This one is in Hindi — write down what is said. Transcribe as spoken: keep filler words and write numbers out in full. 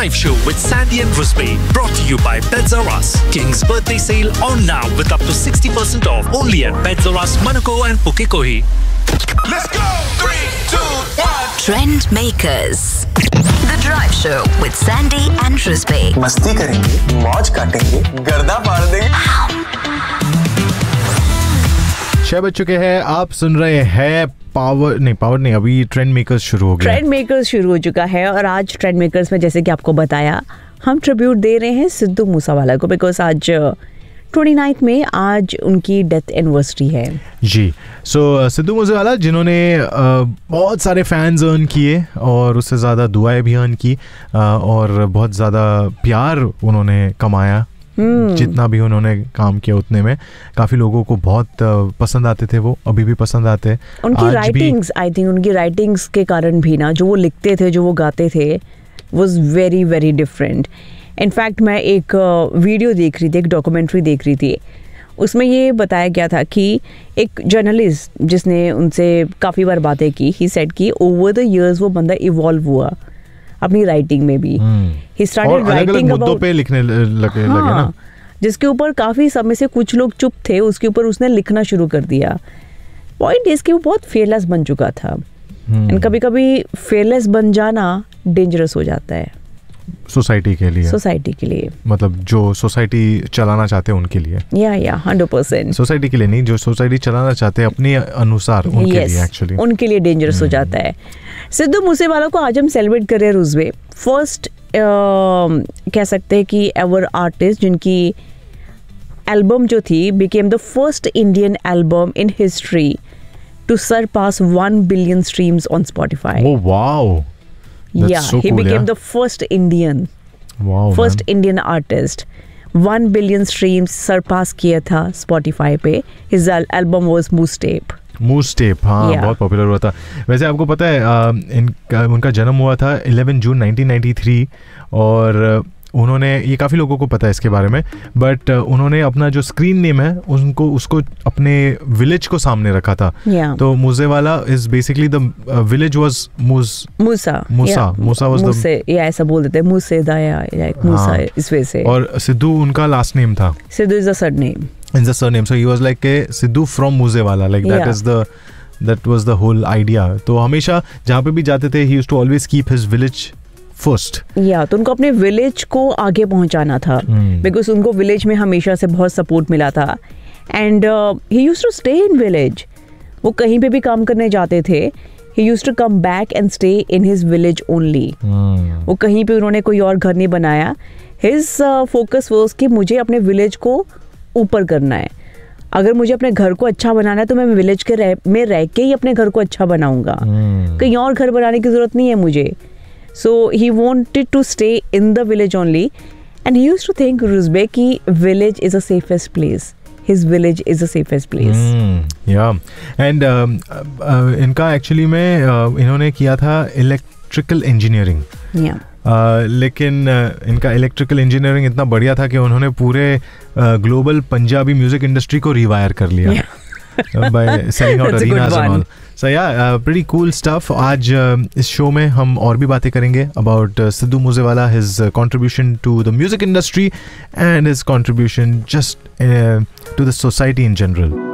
Drive Show with Sandy and Rusby, brought to you by Pets R Us. King's birthday sale on now with up to sixty percent off only at Pets R Us, Manukau and Pukekohe. Let's go! Three, two, one. Trend Makers. The Drive Show with Sandy and Rusby. मस्ती करेंगे, मौज काटेंगे, गर्दा फाड़ देंगे। छह बज चुके हैं, आप सुन रहे हैं पावर नहीं पावर नहीं अभी ट्रेंड मेकर्स शुरू हो गया। ट्रेंड मेकर्स शुरू हो चुका है और आज ट्रेंड मेकर्स में जैसे कि आपको बताया हम ट्रिब्यूट दे रहे हैं सिद्धू मूसेवाला को, बिकॉज आज उनतीस में आज उनकी डेथ एनिवर्सरी है जी। सो so, सिद्धू मूसेवाला जिन्होंने uh, बहुत सारे फैंस अर्न किए और उससे ज़्यादा दुआएं भी अर्न की uh, और बहुत ज़्यादा प्यार उन्होंने कमाया। Hmm. जितना भी उन्होंने काम किया उतने में काफी लोगों को बहुत पसंद आते थे, वो अभी भी पसंद आते हैं। उनकी राइटिंग्स आई थिंक उनकी राइटिंग्स के कारण भी ना, जो वो लिखते थे, जो वो गाते थे, was very very different. In fact मैं एक वीडियो देख रही थी, एक डॉक्यूमेंट्री देख रही थी, उसमें ये बताया गया था कि एक जर्नलिस्ट जिसने उनसे काफ़ी बार बातें की, ही सेड कि ओवर द इयर्स वो बंदा इवॉल्व हुआ अपनी राइटिंग में भी। ही स्टार्टेड राइटिंग मुद्दों पे लिखने लगे, हाँ, लगे ना, जिसके ऊपर काफ़ी समय से कुछ लोग चुप थे, उसके ऊपर उसने लिखना शुरू कर दिया। पॉइंट इज कि वो बहुत फेयरलेस बन चुका था। एंड कभी कभी फेयरलेस बन जाना डेंजरस हो जाता है सोसाइटी के लिए, सोसाइटी के लिए मतलब जो सोसाइटी चलाना चाहते हैं उनके लिए, या या हंड्रेड परसेंट सोसाइटी के लिए नहीं, जो सोसाइटी चलाना चाहते हैं अपने अनुसार उनके yes, लिए एक्चुअली उनके लिए डेंजरस हो जाता है। सिद्धू मूसेवाला को आज हम सेलिब्रेट कर रहे हैं रुजवे, फर्स्ट कह सकते हैं कि एवर आर्टिस्ट जिनकी एल्बम जो थी became the first Indian album in history to surpass one billion streams on Spotify. Oh wow, yeah so he cool, became yeah. the first Indian wow first man. Indian artist one billion streams surpass किया था Spotify पे। his al- album was Moose Tape Moose Tape हाँ yeah. बहुत पॉपुलर हुआ था। वैसे आपको पता है आ, इनका उनका जन्म हुआ था ग्यारह जून नाइनटीन नाइंटी थ्री और उन्होंने, ये काफ़ी लोगों को पता है इसके बारे में, बट उन्होंने अपना जो स्क्रीन नेम है उनको उसको अपने विलेज को सामने रखा था। yeah. तो Moosewala is basically the village was moose Musa Musa Musa was the, या ऐसा बोल देते हैं, मूसे दाया लाइक मूसा इस वजह से। और सिद्धू उनका लास्ट नेम था, Sidhu is the surname, is the surname, so he was like a Sidhu from Moosewala, like that is the that was the whole idea. तो हमेशा जहाँ पे भी जाते थे ही used to always keep his village first. या तो उनको अपने विलेज को आगे पहुंचाना था, बिकॉज hmm. उनको विलेज में हमेशा से बहुत सपोर्ट मिला था। And he used to stay in village, वो कहीं पे भी काम करने जाते थे, ही used to come back and stay in his village only. वो कहीं पे उन्होंने कोई और घर नहीं बनाया। हिज फोकस वाज कि मुझे अपने विलेज को ऊपर करना है, अगर मुझे अपने घर को अच्छा बनाना है तो मैं विलेज के रह, में रह के ही अपने घर को अच्छा बनाऊंगा, hmm. कहीं और घर बनाने की जरूरत नहीं है मुझे। So he wanted to stay in the village only, and he used to think Rusbe ki village is the safest place. His village is the safest place. Mm, yeah, and um, uh, इनका actually में uh, इन्होंने किया था electrical engineering. Yeah. Uh, लेकिन uh, इनका इलेक्ट्रिकल इंजीनियरिंग इतना बढ़िया था कि उन्होंने पूरे ग्लोबल पंजाबी म्यूजिक इंडस्ट्री को रिवायर कर लिया। yeah. by selling out arenas and all. So yeah, uh, pretty cool stuff. आज uh, इस शो में हम और भी बातें करेंगे about uh, Sidhu Moosewala, his uh, contribution to the music industry and his contribution just uh, to the society in general.